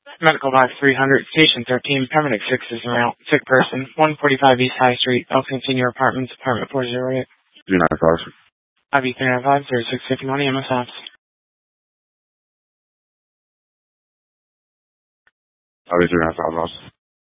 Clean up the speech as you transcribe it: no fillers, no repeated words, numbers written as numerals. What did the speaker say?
Medical box 300, station 13, paramedic 6 is around. Sick person, 145 East High Street, Elkton Senior Apartments, apartment 408. 395. IV 395, 0651, EMS ops. IV 395,